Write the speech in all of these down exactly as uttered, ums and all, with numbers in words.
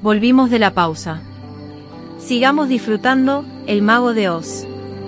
Volvimos de la pausa. Sigamos disfrutando El Mago de Oz.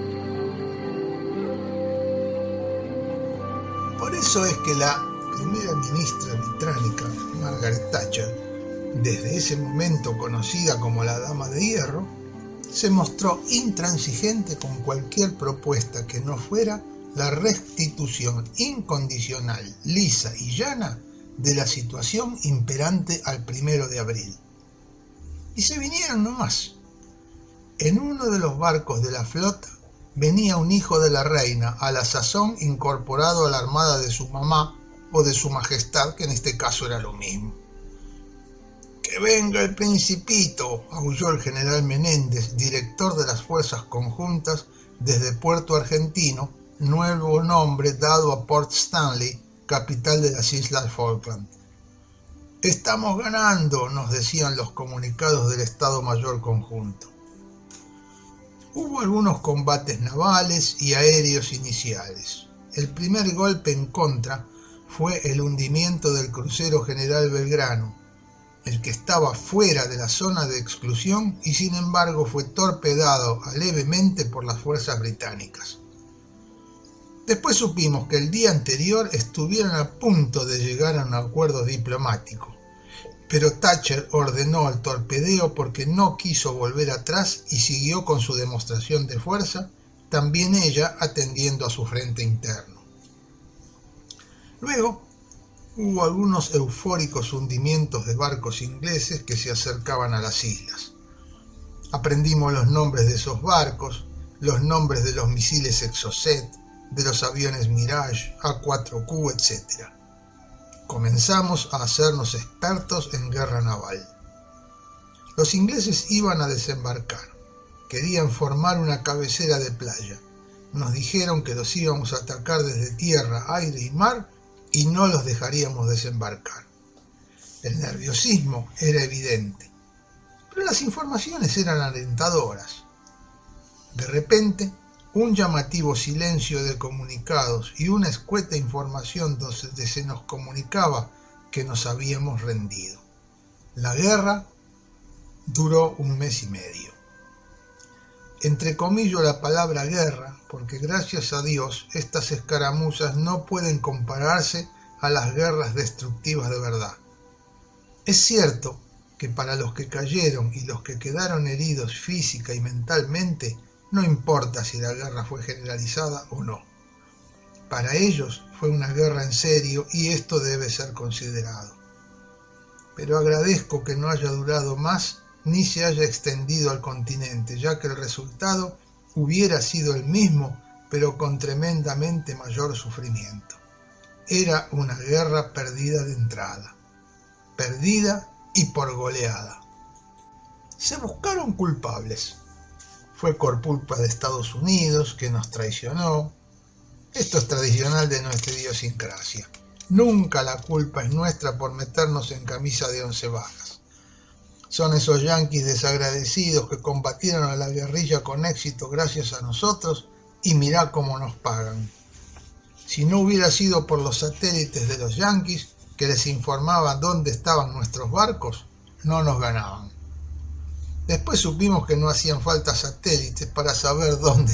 Por eso es que la primera ministra británica, Margaret Thatcher, desde ese momento conocida como la Dama de Hierro, se mostró intransigente con cualquier propuesta que no fuera la restitución incondicional, lisa y llana de la situación imperante al primero de abril. Y se vinieron nomás. En uno de los barcos de la flota venía un hijo de la reina, a la sazón incorporado a la armada de su mamá o de su majestad, que en este caso era lo mismo. ¡Que venga el principito!, aulló el general Menéndez, director de las fuerzas conjuntas desde Puerto Argentino, nuevo nombre dado a Port Stanley, capital de las Islas Falkland. «Estamos ganando», nos decían los comunicados del Estado Mayor Conjunto. Hubo algunos combates navales y aéreos iniciales. El primer golpe en contra fue el hundimiento del crucero General Belgrano, el que estaba fuera de la zona de exclusión y sin embargo fue torpedado levemente por las fuerzas británicas. Después supimos que el día anterior estuvieron a punto de llegar a un acuerdo diplomático, pero Thatcher ordenó el torpedeo porque no quiso volver atrás y siguió con su demostración de fuerza, también ella atendiendo a su frente interno. Luego hubo algunos eufóricos hundimientos de barcos ingleses que se acercaban a las islas. Aprendimos los nombres de esos barcos, los nombres de los misiles Exocet, de los aviones Mirage, A cuatro Q, etcétera. Comenzamos a hacernos expertos en guerra naval. Los ingleses iban a desembarcar. Querían formar una cabecera de playa. Nos dijeron que los íbamos a atacar desde tierra, aire y mar y no los dejaríamos desembarcar. El nerviosismo era evidente, pero las informaciones eran alentadoras. De repente, un llamativo silencio de comunicados y una escueta información donde se nos comunicaba que nos habíamos rendido. La guerra duró un mes y medio. Entrecomillo la palabra guerra, porque gracias a Dios estas escaramuzas no pueden compararse a las guerras destructivas de verdad. Es cierto que para los que cayeron y los que quedaron heridos física y mentalmente, no importa si la guerra fue generalizada o no. Para ellos fue una guerra en serio y esto debe ser considerado. Pero agradezco que no haya durado más ni se haya extendido al continente, ya que el resultado hubiera sido el mismo, pero con tremendamente mayor sufrimiento. Era una guerra perdida de entrada, perdida y por goleada. Se buscaron culpables. Fue por culpa de Estados Unidos, que nos traicionó. Esto es tradicional de nuestra idiosincrasia. Nunca la culpa es nuestra por meternos en camisa de once varas. Son esos yanquis desagradecidos que combatieron a la guerrilla con éxito gracias a nosotros y mirá cómo nos pagan. Si no hubiera sido por los satélites de los yanquis que les informaban dónde estaban nuestros barcos, no nos ganaban. Después supimos que no hacían falta satélites para saber dónde